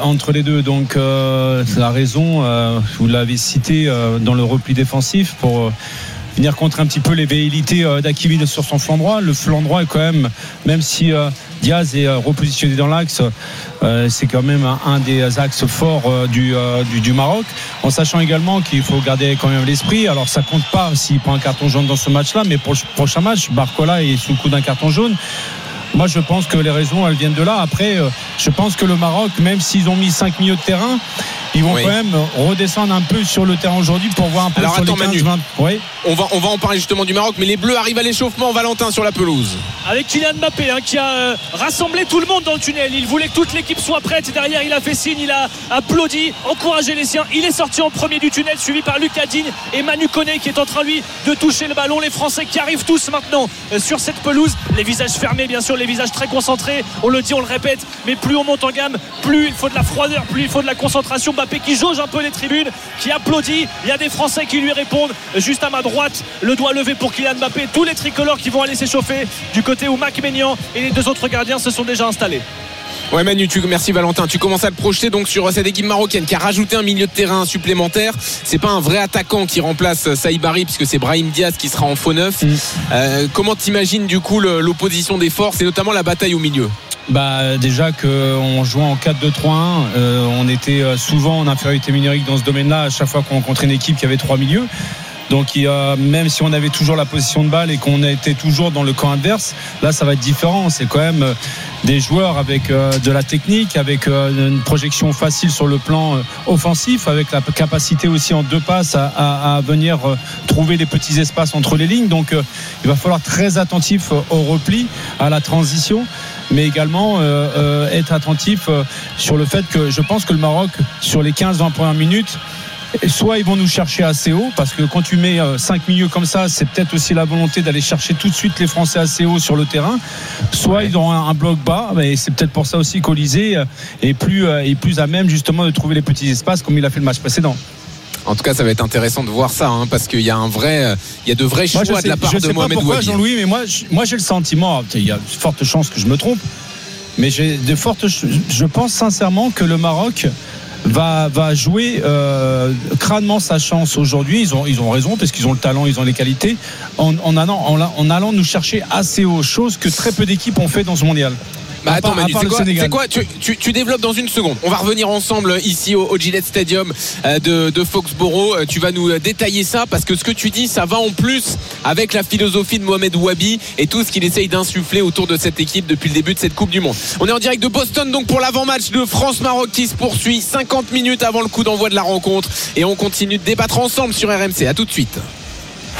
entre les deux. Donc la raison, vous l'avez cité dans le repli défensif pour venir contrer un petit peu les velléités d'Hakimi sur son flanc droit. Le flanc droit est quand même si Diaz est repositionné dans l'axe, c'est quand même un des axes forts du Maroc, en sachant également qu'il faut garder quand même l'esprit. Alors ça compte pas s'il prend un carton jaune dans ce match-là, mais pour le prochain match, Barcola est sous le coup d'un carton jaune. Moi je pense que les raisons elles viennent de là. Après je pense que le Maroc, même s'ils ont mis 5 milieux de terrain, ils vont quand même redescendre un peu sur le terrain aujourd'hui pour voir un peu. Alors sur attends, les 15, Manu, 20. on va en parler justement du Maroc, mais les Bleus arrivent à l'échauffement, Valentin, sur la pelouse. Avec Kylian Mbappé qui a rassemblé tout le monde dans le tunnel. Il voulait que toute l'équipe soit prête. Derrière il a fait signe, il a applaudi, encouragé les siens. Il est sorti en premier du tunnel, suivi par Lucas Digne et Manu Koné qui est en train lui de toucher le ballon. Les Français qui arrivent tous maintenant sur cette pelouse, les visages fermés bien sûr, les visages très concentrés. On le dit, on le répète, mais plus on monte en gamme, plus il faut de la froideur, plus il faut de la concentration. Mbappé qui jauge un peu les tribunes, qui applaudit. Il y a des Français qui lui répondent. Juste à ma droite, le doigt levé pour Kylian Mbappé. Tous les tricolores qui vont aller s'échauffer du côté où Mac Maignan et les deux autres gardiens se sont déjà installés. Ouais Manu, merci Valentin. Tu commences à te projeter donc sur cette équipe marocaine qui a rajouté un milieu de terrain supplémentaire. C'est pas un vrai attaquant qui remplace Saïbari, puisque c'est Brahim Diaz qui sera en faux neuf. Comment t'imagines du coup l'opposition des forces et notamment la bataille au milieu? Déjà qu'on jouait en 4-2-3-1, on était souvent en infériorité numérique dans ce domaine-là à chaque fois qu'on rencontrait une équipe qui avait 3 milieux. Donc même si on avait toujours la position de balle et qu'on était toujours dans le camp adverse, là ça va être différent. C'est quand même des joueurs avec de la technique, avec une projection facile sur le plan offensif, avec la capacité aussi en 2 passes à venir trouver les petits espaces entre les lignes. Donc il va falloir être très attentif au repli, à la transition, mais également être attentif sur le fait que je pense que le Maroc, sur les 15-20 premières minutes, soit ils vont nous chercher assez haut, parce que quand tu mets 5 milieux comme ça, c'est peut-être aussi la volonté d'aller chercher tout de suite les Français assez haut sur le terrain, soit ils auront un bloc bas, mais c'est peut-être pour ça aussi qu'Olysée est plus à même justement de trouver les petits espaces comme il a fait le match précédent. En tout cas, ça va être intéressant de voir ça, parce qu'il y a de vrais choix de la part de Mohamed Wabi. Je sais pas pourquoi, Jean-Louis, mais moi j'ai le sentiment, il y a de fortes chances que je me trompe, mais je pense sincèrement que le Maroc va jouer crânement sa chance aujourd'hui. Ils ont raison, parce qu'ils ont le talent, ils ont les qualités, en allant nous chercher assez haut, chose que très peu d'équipes ont fait dans ce mondial. Attends Manu, c'est quoi tu développes dans une seconde. On va revenir ensemble ici au Gillette Stadium de Foxborough. Tu vas nous détailler ça, parce que ce que tu dis, ça va en plus avec la philosophie de Mohamed Wabi et tout ce qu'il essaye d'insuffler autour de cette équipe depuis le début de cette Coupe du Monde. On est en direct de Boston donc pour l'avant-match de France-Maroc qui se poursuit 50 minutes avant le coup d'envoi de la rencontre, et on continue de débattre ensemble sur RMC. À tout de suite.